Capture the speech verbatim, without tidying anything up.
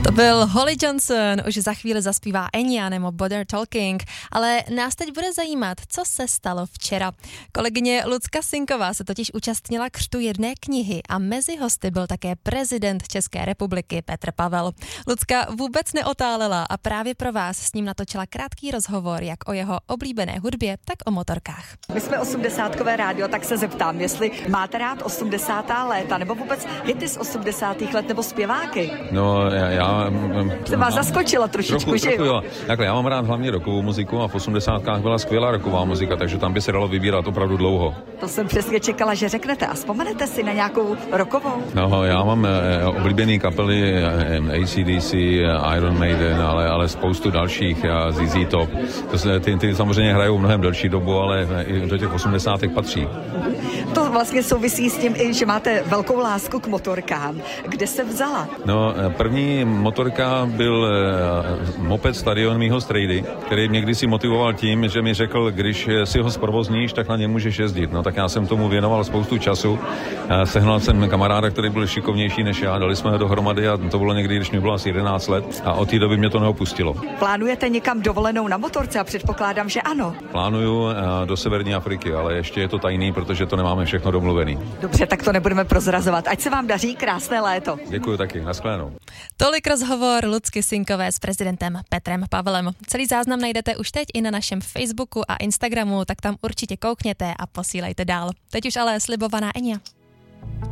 To byl Holly Johnson, už za chvíli zaspívá Enya nebo Bother Talking, ale nás teď bude zajímat, co se stalo včera. Kolegyně Lucka Sinková se totiž účastnila křtu jedné knihy a mezi hosty byl také prezident České republiky Petr Pavel. Lucka vůbec neotálela a právě pro vás s ním natočila krátký rozhovor jak o jeho oblíbené hudbě, tak o motorkách. My jsme osmdesátkové rádio, tak se zeptám, jestli máte rád osmdesátá léta, nebo vůbec hity z osmdesátých let, nebo zpěváky? No, já... já Jsem vás zaskočila trošičku, trochu, že trochu, jo? jo. Takhle, já mám rád hlavně rockovou muziku a v osmdesátkách byla skvělá rocková muzika, takže tam by se dalo vybírat opravdu dlouho. To jsem přesně čekala, že řeknete. A vzpomenete si na nějakou rockovou? No, já mám eh, oblíbený kapely eh, A C D C, eh, Iron Maiden, ale, ale spoustu dalších, a Z Z Top. To se, ty, ty samozřejmě hrajou mnohem delší dobu, ale i do těch osmdesátek patří. To vlastně souvisí s tím, i, že máte velkou lásku k motorkám. Kde se vzala? No, první motorka byl moped Stadion mýho strejdy, který mě kdysi motivoval tím, že mi řekl, když si ho zprovozníš, tak na něm můžeš jezdit. No tak já jsem tomu věnoval spoustu času. Sehnal jsem kamaráda, který byl šikovnější než já, dali jsme ho dohromady a to bylo někdy, když mi bylo asi jedenáct let a od té doby mě to neopustilo. Plánujete někam dovolenou na motorce a předpokládám, že ano. Plánuju do Severní Afriky, ale ještě je to tajný, protože to nemáme všechno domluvený. Dobře, tak to nebudeme prozrazovat. Ať se vám daří, krásné léto. Děkuji taky, nashledanou. Tolik rozhovor Lucky Sinkové s prezidentem Petrem Pavlem. Celý záznam najdete už teď i na našem Facebooku a Instagramu, tak tam určitě koukněte a posílejte dál. Teď už ale slibovaná Enya.